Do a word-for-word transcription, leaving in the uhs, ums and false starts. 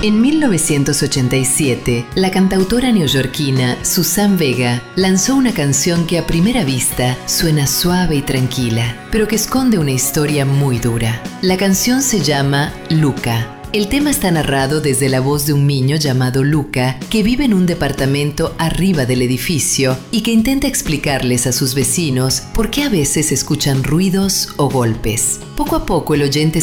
En mil novecientos ochenta y siete, la cantautora neoyorquina Suzanne Vega lanzó una canción que a primera vista suena suave y tranquila, pero que esconde una historia muy dura. La canción se llama Luca. El tema está narrado desde la voz de un niño llamado Luca, que vive en un departamento arriba del edificio y que intenta explicarles a sus vecinos por qué a veces escuchan ruidos o golpes. Poco a poco el oyente